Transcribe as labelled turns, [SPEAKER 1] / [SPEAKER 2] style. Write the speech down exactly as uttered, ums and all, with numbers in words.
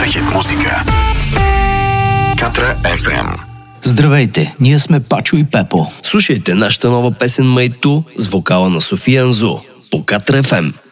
[SPEAKER 1] хит музика. Катра еф ем.
[SPEAKER 2] Здравейте, ние сме Пачо и Пепо.
[SPEAKER 3] Слушайте нашата нова песен Майту с вокала на София Анзу по Катра еф ем.